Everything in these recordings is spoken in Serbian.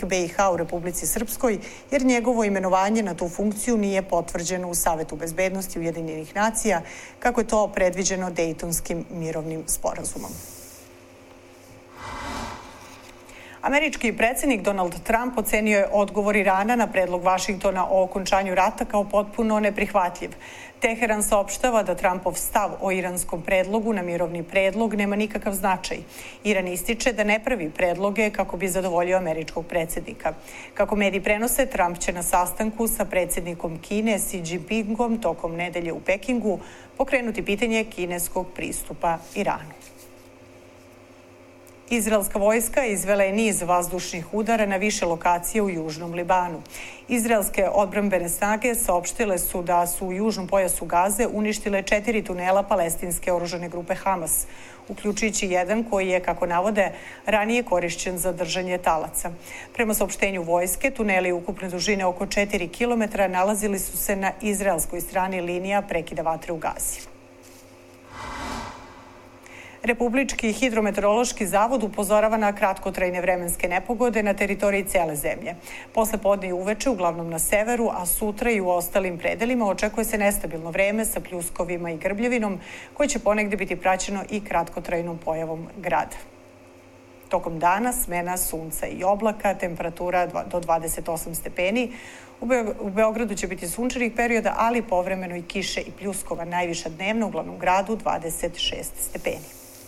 BiH u Republici Srpskoj, jer njegovo imenovanje na tu funkciju nije potvrđeno u Savetu bezbednosti Ujedinjenih nacija, kako je to predviđeno Dejtonskim mirovnim sporazumom. Američki predsjednik Donald Trump ocenio je odgovor Irana na predlog Vašingtona o okončanju rata kao potpuno neprihvatljiv. Teheran saopštava da Trumpov stav o iranskom predlogu na mirovni predlog nema nikakav značaj. Iran ističe da ne pravi predloge kako bi zadovoljio američkog predsjednika. Kako mediji prenose, Trump će na sastanku sa predsjednikom Kine Xi Jinpingom tokom nedelje u Pekingu pokrenuti pitanje kineskog pristupa Iranu. Izraelska vojska izvela je niz vazdušnih udara na više lokacije u južnom Libanu. Izraelske odbrambene snage saopštile su da su u južnom pojasu Gaze uništile 4 tunela palestinske oružane grupe Hamas, uključujući jedan koji je, kako navode, ranije korišćen za držanje talaca. Prema saopštenju vojske, tuneli ukupne dužine oko 4 km nalazili su se na izraelskoj strani linija prekida vatre u Gazi. Republički hidrometeorološki zavod upozorava na kratkotrajne vremenske nepogode na teritoriji cele zemlje. Posle podne i uveče, uglavnom na severu, a sutra i u ostalim predelima, očekuje se nestabilno vreme sa pljuskovima i grbljevinom, koje će ponegde biti praćeno i kratkotrajnom pojavom grada. Tokom dana smena sunca i oblaka, temperatura do 28 stepeni. U Beogradu će biti sunčanih perioda, ali povremeno i kiše i pljuskova, najviša dnevno u glavnom gradu 26 stepeni.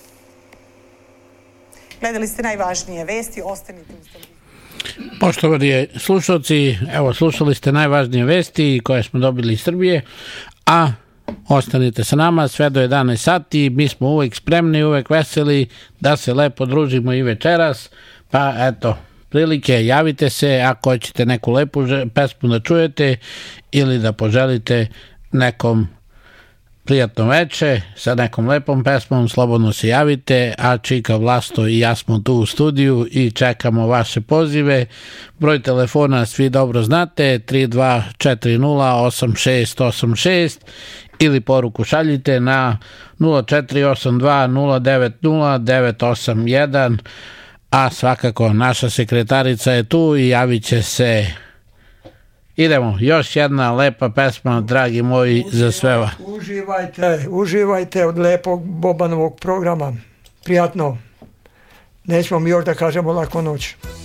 Gledali ste najvažnije vesti, ostanite u studiju. Poštovani slušalci, evo slušali ste najvažnije vesti koje smo dobili iz Srbije, a ostanite sa nama sve do 11 sati, mi smo uvek spremni, uvek veseli da se lepo družimo i večeras, pa eto, prilike, javite se ako hoćete neku lepu pesmu da čujete ili da poželite nekom prijatno veče sa nekom lepom pesmom, slobodno se javite, a Čika, Vlasto i ja smo tu u studiju i čekamo vaše pozive. Broj telefona svi dobro znate, 32408686 ili poruku šaljite na 0482090981, a svakako naša sekretarica je tu i javit će se. Idemo, još jedna lepa pesma, dragi moji, za sve vas. Uživajte od lepog Bobanovog programa. Prijatno. Nećemo mi još da kažemo laku noć.